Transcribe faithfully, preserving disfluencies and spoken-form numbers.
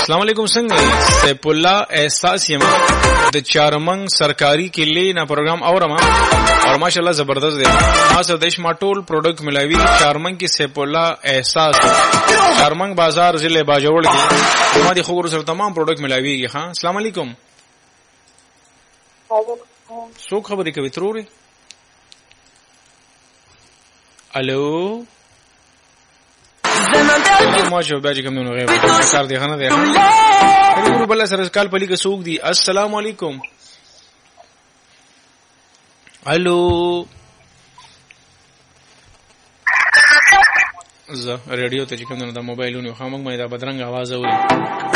अस्सलाम वालेकुम څنګه سیف الله احساس یم د چارمنګ سرکاري کلی نه پروګرام اورم او ماشاءالله زبردست دی. ما سره دیش ما ټول پروډکټ ملاوي چارمنګ کې سیف الله احساس چارمنګ بازار ضلع باجوړ کې ما دي خبرو سره تمام پروډکټ ملاويږي. ها السلام علیکم. څوک خبرې کوي تروري؟ الو ما شو بیا چې کوم نو غیب کار دی خنه دی نو بل سره کال پلی کې سوق دی. السلام علیکم. الو ز ریډیو ته چې کوم نو د موبایلونو خامخ مې دا بدرنګ आवाज اوري